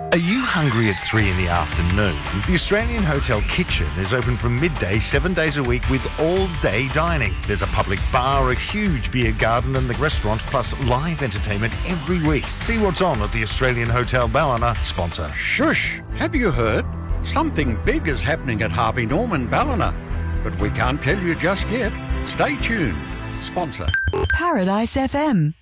Are you hungry at 3 in the afternoon? The Australian Hotel Kitchen is open from midday, 7 days a week with all-day dining. There's a public bar, a huge beer garden and the restaurant, plus live entertainment every week. See what's on at the Australian Hotel Ballina, sponsor. Shush! Have you heard? Something big is happening at Harvey Norman Ballina. But we can't tell you just yet. Stay tuned. Sponsor. Paradise FM.